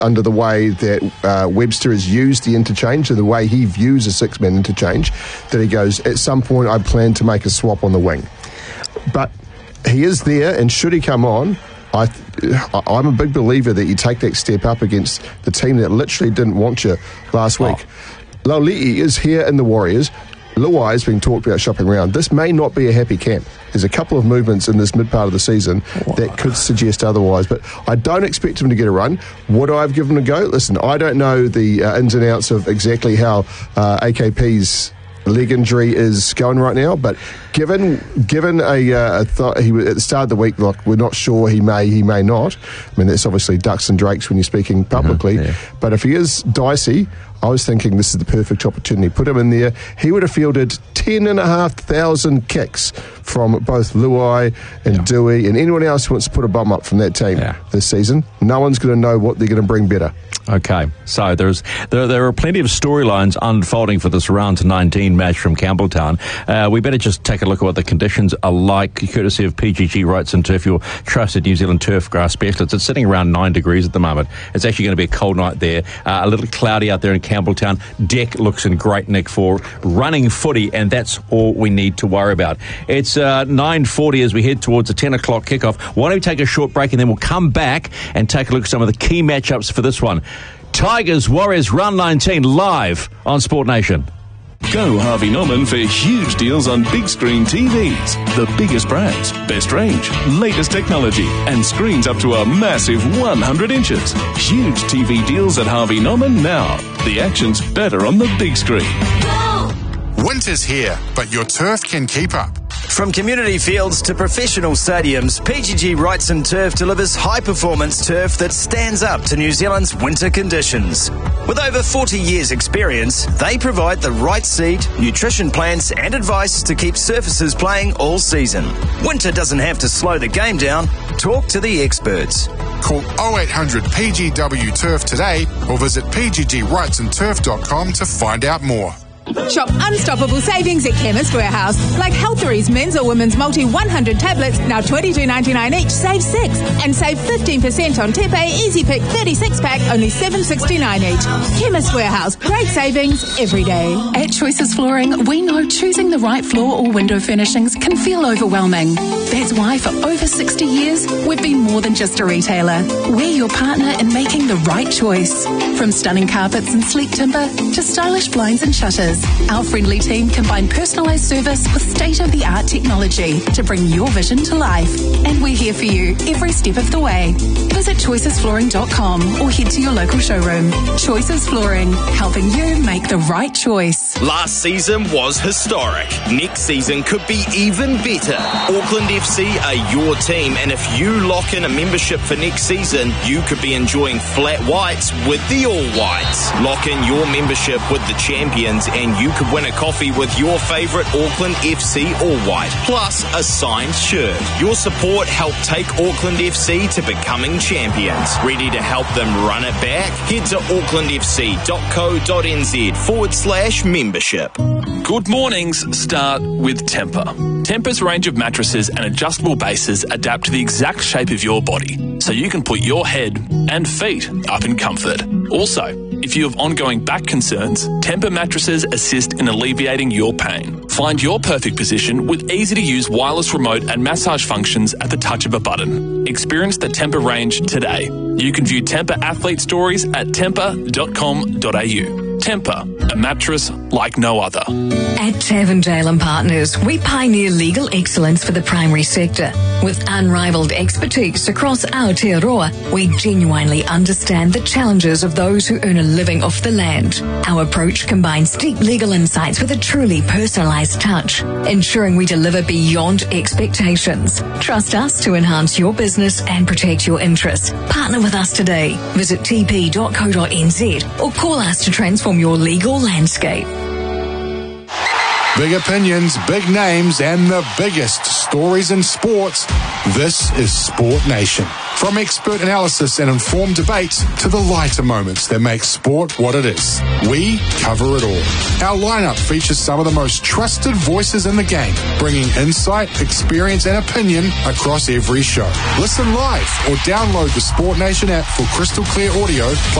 under the way that Webster has used the interchange and the way he views a six-man interchange, that he goes, at some point I plan to make a swap on the wing. But he is there, and should he come on, I'm a big believer that you take that step up against the team that literally didn't want you last week. Laulii is here in the Warriors. Luai is being talked about shopping around. This may not be a happy camp. There's a couple of movements in this mid part of the season that could suggest otherwise, but I don't expect him to get a run. Would I have given him a go? Listen, I don't know the ins and outs of exactly how AKP's leg injury is going right now, but given a thought, he at the start of the week, like, we're not sure, he may not. I mean, that's obviously ducks and drakes when you're speaking publicly, but if he is dicey, I was thinking this is the perfect opportunity. Put him in there. He would have fielded 10,500 kicks from both Luai and Dewey and anyone else who wants to put a bum up from that team this season. No one's going to know what they're going to bring better. Okay, so there are plenty of storylines unfolding for this round to 19 match from Campbelltown. We better just take a look at what the conditions are like, courtesy of PGG Wrights and Turf, your trusted New Zealand turf grass specialist. It's sitting around 9 degrees at the moment. It's actually going to be a cold night there. A little cloudy out there in Campbelltown. Deck looks in great nick for running footy, and that's all we need to worry about. It's 9:40 as we head towards the 10 o'clock kickoff. Why don't we take a short break, and then we'll come back and take a look at some of the key matchups for this one. Tigers Warriors round 19 live on Sport Nation. Go Harvey Norman for huge deals on big screen TVs. The biggest brands, best range, latest technology, and screens up to a massive 100 inches. Huge TV deals at Harvey Norman now. The action's better on the big screen. Winter's here, but your turf can keep up. From community fields to professional stadiums, PGG Wrights and Turf delivers high-performance turf that stands up to New Zealand's winter conditions. With over 40 years' experience, they provide the right seed, nutrition plans and advice to keep surfaces playing all season. Winter doesn't have to slow the game down. Talk to the experts. Call 0800 PGW Turf today or visit pggwrightsandturf.com to find out more. Shop unstoppable savings at Chemist Warehouse, like Healthery's men's or women's multi 100 tablets, now $22.99 each, save 6. And save 15% on Tepe Easy Pick 36 pack, only $7.69 each. Chemist Warehouse, great savings every day. At Choices Flooring, we know choosing the right floor or window furnishings can feel overwhelming. That's why for over 60 years, we've been more than just a retailer. We're your partner in making the right choice. From stunning carpets and sleek timber to stylish blinds and shutters, our friendly team combine personalised service with state-of-the-art technology to bring your vision to life. And we're here for you every step of the way. Visit choicesflooring.com or head to your local showroom. Choices Flooring, helping you make the right choice. Last season was historic. Next season could be even better. Auckland FC are your team, and if you lock in a membership for next season, you could be enjoying flat whites with the All Whites. Lock in your membership with the champions and you could win a coffee with your favourite Auckland FC All White, plus a signed shirt. Your support helped take Auckland FC to becoming champions. Ready to help them run it back? Head to aucklandfc.co.nz/membership. Good mornings start with Tempur. Tempur's range of mattresses and adjustable bases adapt to the exact shape of your body, so you can put your head and feet up in comfort. Also, if you have ongoing back concerns, Tempur mattresses assist in alleviating your pain. Find your perfect position with easy-to-use wireless remote and massage functions at the touch of a button. Experience the Tempur range today. You can view Tempur athlete stories at tempur.com.au. Tempur, a mattress like no other. At Tavendale & Partners, we pioneer legal excellence for the primary sector. With unrivaled expertise across Aotearoa, we genuinely understand the challenges of those who earn a living off the land. Our approach combines deep legal insights with a truly personalised touch, ensuring we deliver beyond expectations. Trust us to enhance your business and protect your interests. Partner with us today. Visit tp.co.nz or call us to transform your legal landscape. Big opinions, big names, and the biggest stories in sports. This is Sport Nation. From expert analysis and informed debate to the lighter moments that make sport what it is, we cover it all. Our lineup features some of the most trusted voices in the game, bringing insight, experience and opinion across every show. Listen live or download the Sport Nation app for crystal clear audio.